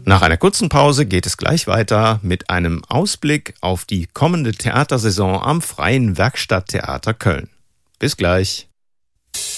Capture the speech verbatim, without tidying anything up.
Nach einer kurzen Pause geht es gleich weiter mit einem Ausblick auf die kommende Theatersaison am Freien Werkstatttheater Köln. Bis gleich.